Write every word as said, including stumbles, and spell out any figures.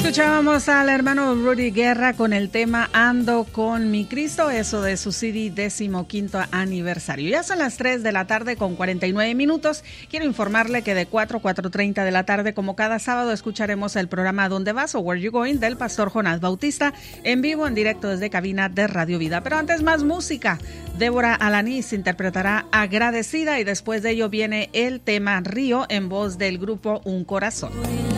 Escuchábamos al hermano Rudy Guerra con el tema Ando con mi Cristo, eso de su C D decimoquinto aniversario. Ya son las tres de la tarde con cuarenta y nueve minutos. Quiero informarle que de cuatro a cuatro treinta de la tarde, como cada sábado, escucharemos el programa ¿Dónde vas? O Where You Going del pastor Jonás Bautista, en vivo, en directo desde cabina de Radio Vida. Pero antes, más música. Débora Alanís interpretará Agradecida y después de ello viene el tema Río en voz del grupo Un Corazón.